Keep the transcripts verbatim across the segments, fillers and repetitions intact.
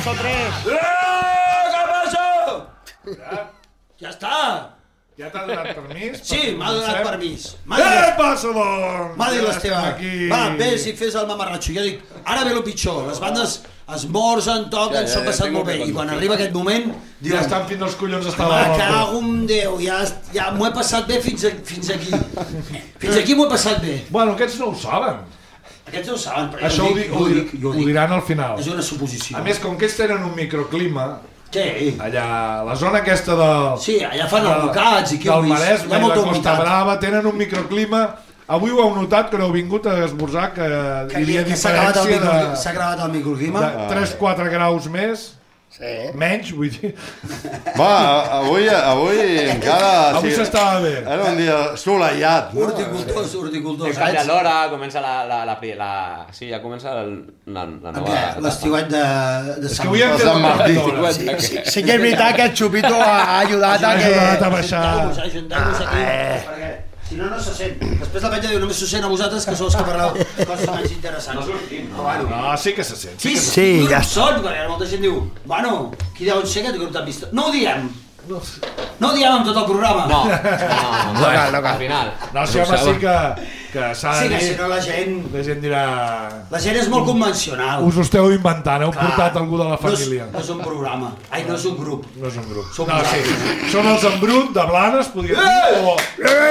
o tres. Eh, què passa? Ja, ja està. Ja t'ha donat permís? Sí, m'ha donat permís. Què passa, doncs? M'ha dit l'Esteve. Va, ves i fes el mamarratxo. Jo dic, ara ve el pitjor. Les bandes esmorzen, toquen, s'ho han passat molt bé. I quan arriba aquest moment... Ja estan fins als collons estar a la volta. Me cago en Déu, ja m'ho he passat bé fins aquí. Fins aquí m'ho he passat bé. Bueno, aquests no ho saben. Aquests no ho saben, però això ho, dic, ho, dic, ho diran al final. És una suposició. A més, com que ells tenen un microclima, sí. Allà, la zona aquesta del... Sí, allà fan albocats i del Maresme i la Costa Brava tenen un microclima. Avui ho heu notat, que no heu vingut a esmorzar, que, que hi havia diferència de... S'ha gravat el microclima? De tres quatre graus més. Sí. Menys, vull dir... Va, avui, avui encara... Avui s'estava bé. Era un dia assolellat. No? Horticultors, horticultors. Es canvia l'hora, comença la, la, la, la... Sí, ja comença el, la, la nova... L'estiuet de, de Sant, de Sant Martí. Sí, sí, sí que és veritat que el Xupito ha ajudat a que... Ha ajudat a baixar... Ajunteu-vos aquí, perquè... Si no, no se sent. Després la penya diu, només se sent a vosaltres, que sou els que parleu coses menys interessants. No sortim, no? No, sí que se sent. Sí, sí, sí, ja està. Perquè molta gent diu, bueno, qui deuen ser aquest grup tan vist? No ho diem. No ho diem amb tot el programa. No, no, no, no cal, no cal. Al final. No, sí, home, sí que, que s'ha de dir... Sí, que si no la gent... La gent dirà... La gent és molt convencional. Us ho esteu inventant, heu portat algú de la família. No és un programa. Ai, no és un grup. No és un grup. No, sí. Són els Embrut de Blanes, podríem dir, o...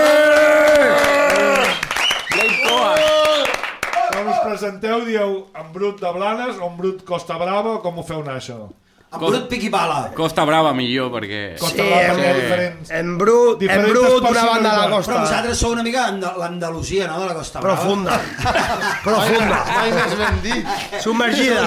Quan us presenteu, dieu Embrut de Blanes o Embrut Costa Brava, o com ho feu anar, això? Embrut piqui pala. Costa Brava millor, perquè... Costa Brava perquè hi ha diferents... Embrut, Embrut, una banda de la costa. Però vosaltres sou una mica l'Andalusia, no?, de la Costa Brava. Profunda. Profunda. Mai més ben dit. Submergida.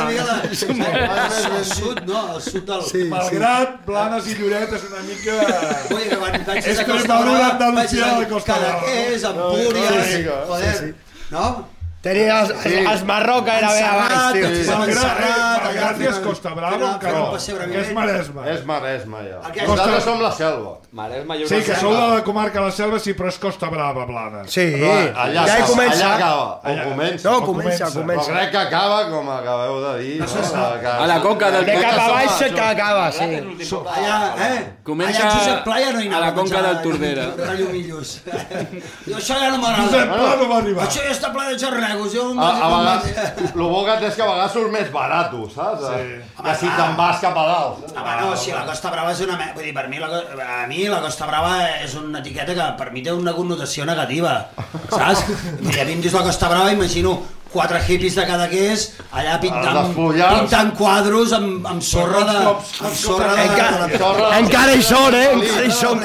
El sud, no? El sud del... Malgrat Blanes i Lloret és una mica... Ui, que quan vaig a Costa Extremadura, Andalusia de Costa Brava. Cadaqués, Empúries... Joder, no? Tenia els, els Marroca era bé abans, tio. Malgrat que és Costa Brava, encara que és Maresme. És Maresme, ja. Nosaltres som la selva. Maresme i una Sí, que sou de selva. la comarca de la Selva, sí, però és Costa Brava, Blanes. Sí, Allà ja hi comença. Allà acaba, o comença. No, comença, Però comença. crec que acaba, com acabeu de dir. A la conca del... De cap a baix se que acaba, sí. Allà, eh? Comença Allà Josep Pla ja no hi a la conca del Tordera. De Llumillos. Jo això ja no m'agrada. Josep Pla no va arribar. Això ja està ple de xarregos. Jo A, a vegades, el bo que té és que a vegades surt més barat, saps? Sí. Que si te'n vas cap a dalt. Home, no, si la Costa Brava és una... Vull dir, per mi la, a mi la Costa Brava és una etiqueta que per mi té una connotació negativa, saps? I a mi em dius la Costa Brava, imagino quatre hippies de Cadaqués allà pintant, pintant quadros amb, amb sorra de... Amb sorra de... Encara, encara hi són, eh? Encara hi són.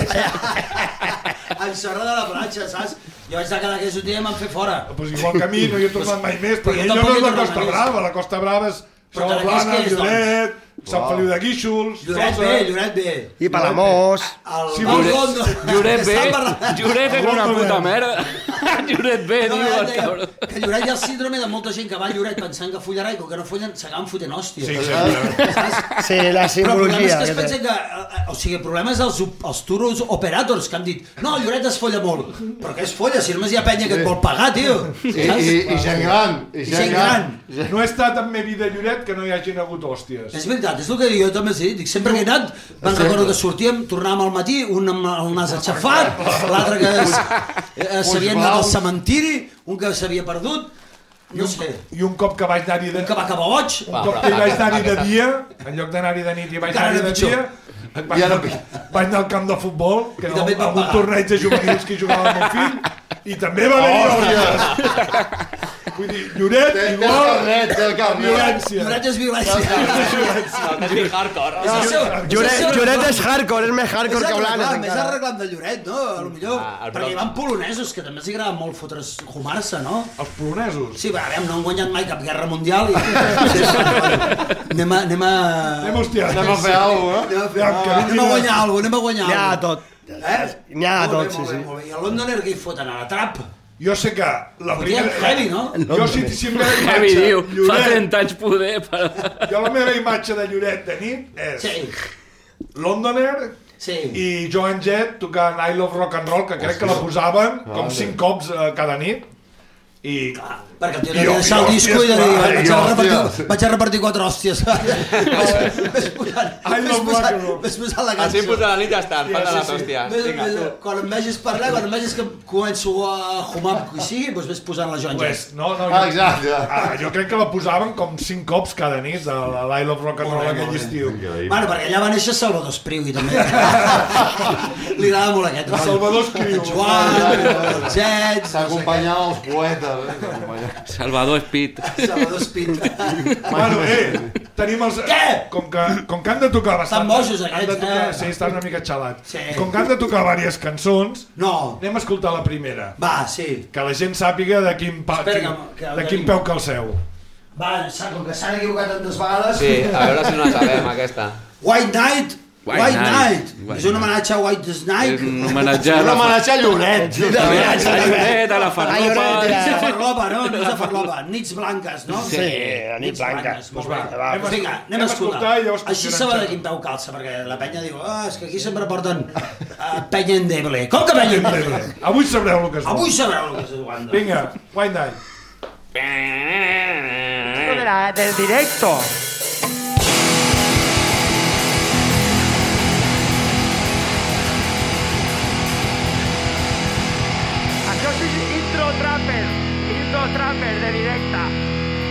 Amb sorra de la platja, saps? Jo vaig de Cadaqués un dia i m'han fet fora. Pues igual que a mi, no hi he tornat mai més, perquè jo no és la Costa Brava, la Costa Brava és Sol Blanes, Lloret, Sant Feliu de Guíxols... Lloret bé, Lloret bé. I Palamós. Lloret bé, Lloret és una puta merda. Lloret bé, diu el cabró. Que Lloret hi ha el síndrome de molta gent que va a Lloret pensant que follarà i com que no follen s'acaben fotent hòsties. Sí, sí. Sí, la Però el problema és simbologia. que es pensen que... O sigui, el problema és els, els tours operators que han dit no, el Lloret es folla molt. Però què es folla? Si només hi ha penya que et vol pagar, tio. I, i, i gent gran. I gent gran. No he estat en meva vida a Lloret que no hi hagin hagut hòsties. És veritat, és el que dic, jo també sí. Dic, sempre que he anat, me'n recordo que sortíem, tornàvem al matí, un amb el nas aixafat, l'altre que s'havia anat al cementiri, un que s'havia perdut, no sé. I un cop que vaig anar-hi de... Un que va acabar boig. Un cop que hi vaig anar-hi de dia, en lloc d'anar-hi de nit i vaig anar-hi de dia, vaig anar, vaig anar al camp de futbol, que era un, un torneig de juvenils que hi jugava el meu fill, i també va haver-hi hòsties. Vull dir, Lloret, té, igual... Té el carnet, té el carnet. Violència. Lloret és violència. No, és hardcore. Lloret, Lloret és hardcore, és més hardcore que Blanes. Més el reclam de Lloret, no? A lo millor. Perquè hi van polonesos, que també els agrada molt fotre's, fumar-se, no? Els polonesos? Sí, va, aviam, no han guanyat mai cap guerra mundial. I... anem a... Anem a... Anem a hostiar. Anem a fer alguna cosa, eh? Anem a guanyar alguna cosa, anem a guanyar N'hi ha alguna tot. Eh? N'hi ha tot, sí, sí. I a Londoner què hi foten? A la trap? Jo sé que la primera... Heavy, no? Jo sí, sí, la meva Heavy, imatge... diu, fa Lloret, trenta anys poder, però... jo la meva imatge de Lloret de nit és... Sí. Londoner Sí. i Joan Jett tocant I Love Rock and Roll, que crec que la posaven com cinc cops eh, cada nit. I perquè el tio devia deixar el disco i devia dir, vaig a repartir, vaig a repartir quatre hòsties. Ves posant la cançó. Així posar la nit ja està, falta les hòsties. Quan em vegis parlar, quan em vegis que començo a fumar qui sigui, doncs ves posant la Joan Jett. No, no, Ah, exacte. jo crec que la posaven com cinc cops cada nit de l'Isle of Rock and Roll aquell estiu. Bueno, perquè allà va néixer Salvador Espriu i també li agrada molt aquest. Salvador Espriu. Joan, Jett... S'acompanyaven els poetes. Salvador Speed. Salvador Speed. Bueno, eh, tenim els... Què? Com que, com que han de tocar bastant... Estan bojos, han de aquests, tocar, eh? Sí, estan una mica xalat. Sí. Com que han de tocar diverses cançons, No. anem a escoltar la primera. Va, sí. Que la gent sàpiga de quin, pa, Espera quin, que- que- de quin peu calceu. Va, com que s'han equivocat tantes vegades... Sí, a veure si no la sabem, aquesta. White Knight! White White Knight. Knight! És un homenatge a White Snake. És un homenatge a Un la homenatge a Lloret. homenatge a la Lloret, a la Ai, farlopa. Lloret, Nits de farlopa, no? Nits de farlopa. Nits blanques, no? Sí, la nit blanca. Molt bé. va, anem a- Vinga, anem anem a a escoltar escoltar. i llavors Així continuarem sabrà de xerrant. quin peu calça, perquè la penya diu, ah, és que aquí sempre porten uh, penya endeble. Com que penya endeble? Avui sabreu el que es vol. Avui sabreu el que és Wanda. Vinga, White Knight. de la- del directo. Això és intro trapper, intro trapper de directa.